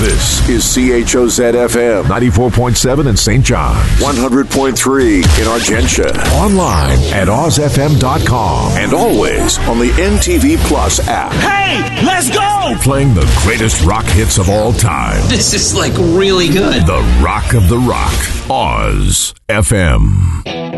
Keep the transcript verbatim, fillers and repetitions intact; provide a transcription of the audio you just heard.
This is C H O Z F M. ninety-four point seven in Saint John's. one hundred point three in Argentia. Online at oz f m dot com. And always on the N T V Plus app. Hey, let's go! Playing the greatest rock hits of all time. This is like really good. The Rock of the Rock. Oz F M.